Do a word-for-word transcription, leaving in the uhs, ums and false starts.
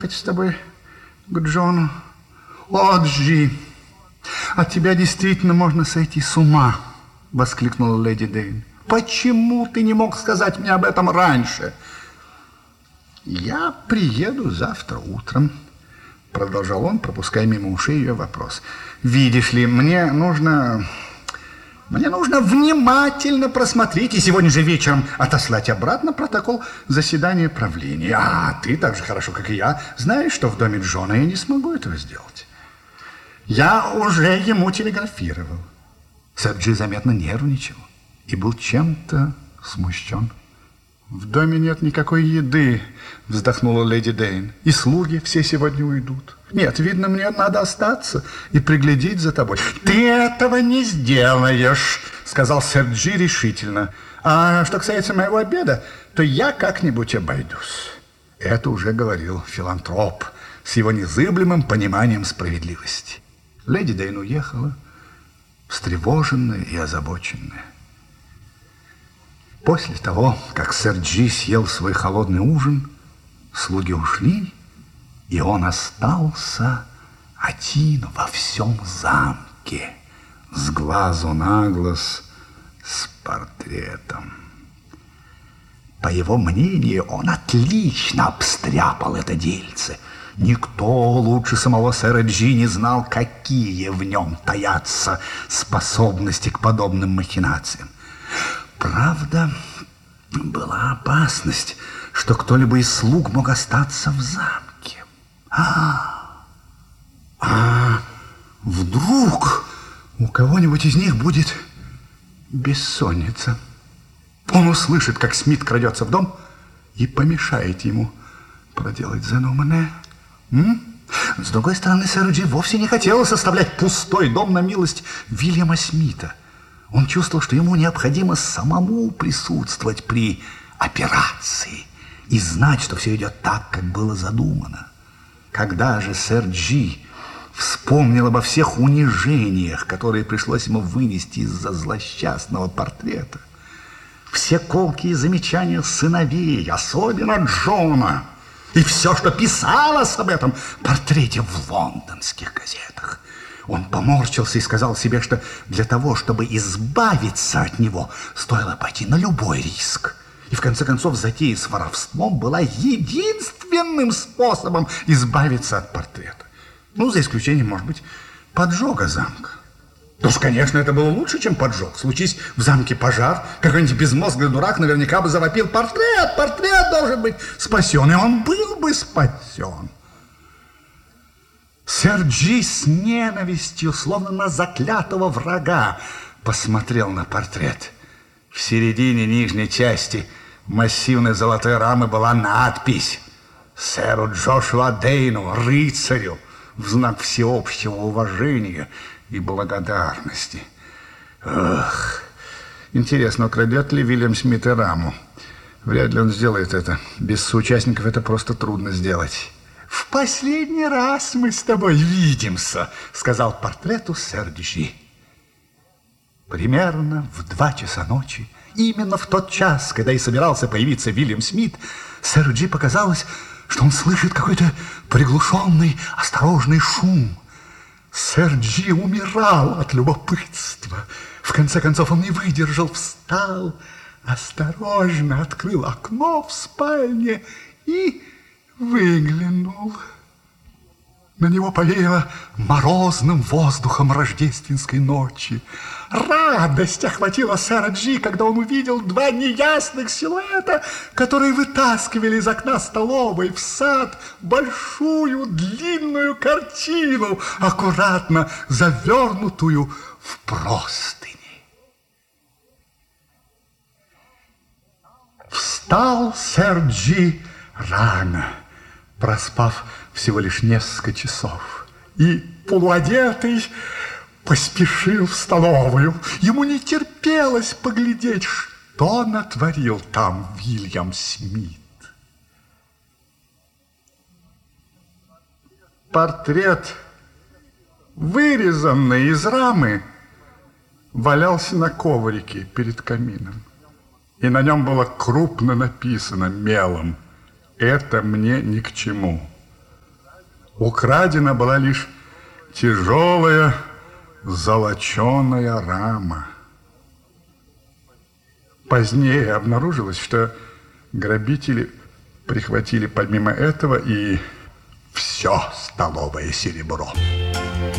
с тобой к Джону. О, Джи, от тебя действительно можно сойти с ума, воскликнула леди Дейн. Почему ты не мог сказать мне об этом раньше? Я приеду завтра утром, продолжал он, пропуская мимо ушей ее вопрос. Видишь ли, мне нужно... Мне нужно внимательно просмотреть и сегодня же вечером отослать обратно протокол заседания правления. А ты так же хорошо, как и я, знаешь, что в доме Джона я не смогу этого сделать. Я уже ему телеграфировал. Сэр Джи заметно нервничал и был чем-то смущен. В доме нет никакой еды, вздохнула леди Дейн. И слуги все сегодня уйдут. Нет, видно, мне надо остаться и приглядеть за тобой. Ты этого не сделаешь, сказал сэр Джи решительно. А что касается моего обеда, то я как-нибудь обойдусь. Это уже говорил филантроп с его незыблемым пониманием справедливости. Леди Дейн уехала, встревоженная и озабоченная. После того, как сэр Джи съел свой холодный ужин, слуги ушли, и он остался один во всем замке, с глазу на глаз, с портретом. По его мнению, он отлично обстряпал это дельце. Никто лучше самого сэра Джи не знал, какие в нем таятся способности к подобным махинациям. Правда, была опасность, что кто-либо из слуг мог остаться в замке. А, а вдруг у кого-нибудь из них будет бессонница? Он услышит, как Смит крадется в дом и помешает ему проделать задуманное. М? С другой стороны, сэру Джи вовсе не хотелось оставлять пустой дом на милость Вильяма Смита. Он чувствовал, что ему необходимо самому присутствовать при операции и знать, что все идет так, как было задумано. Когда же сэр Джи вспомнил обо всех унижениях, которые пришлось ему вынести из-за злосчастного портрета, все колкие замечания сыновей, особенно Джона, и все, что писалось об этом портрете в лондонских газетах, он поморщился и сказал себе, что для того, чтобы избавиться от него, стоило пойти на любой риск. И в конце концов затея с воровством была единственным способом избавиться от портрета. Ну, за исключением, может быть, поджога замка. Ну уж, конечно, это было лучше, чем поджог. Случись в замке пожар, какой-нибудь безмозглый дурак наверняка бы завопил: портрет, портрет должен быть спасен, и он был бы спасен. Сэр Джи с ненавистью, словно на заклятого врага, посмотрел на портрет. В середине нижней части массивной золотой рамы была надпись: «Сэру Джошуа Дейну, рыцарю, в знак всеобщего уважения и благодарности». Ох, интересно, украдет ли Вильям Смит и раму? Вряд ли он сделает это. Без соучастников это просто трудно сделать. «В последний раз мы с тобой видимся», — сказал портрету сэр Джи. Примерно в два часа ночи, именно в тот час, когда и собирался появиться Вильям Смит, сэру Джи показалось, что он слышит какой-то приглушенный, осторожный шум. Сэр Джи умирал от любопытства. В конце концов он не выдержал, встал, осторожно открыл окно в спальне и выглянул. На него повеяло морозным воздухом рождественской ночи. Радость охватила сэра Джи, когда он увидел два неясных силуэта, которые вытаскивали из окна столовой в сад большую длинную картину, аккуратно завернутую в простыни. Встал сэр Джи рано, проспав всего лишь несколько часов, и, полуодетый, поспешил в столовую. Ему не терпелось поглядеть, что натворил там Вильям Смит. Портрет, вырезанный из рамы, валялся на коврике перед камином, и на нем было крупно написано мелом: «Это мне ни к чему. Украдена была лишь тяжелая золоченая рама. Позднее обнаружилось, что грабители прихватили помимо этого и все столовое серебро.